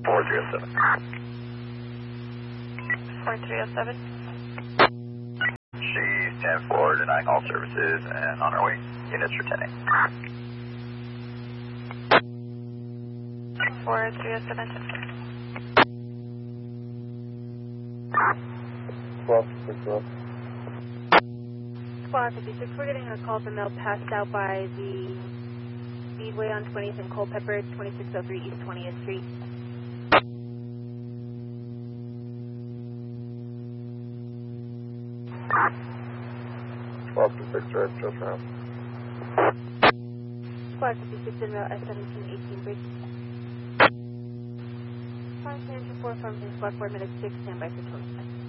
4307. 4307. She's 10-4, denying all services and on her way. Units for 10A. 4307. 1256. Squad 56, we're getting a call from Mel passed out by the Speedway on 20th and Culpeper, 2603 East 20th Street. Just around. Squad 56 in route S1718 bridge. 5 4 from the squad 4 minutes 6, standby for 20 seconds.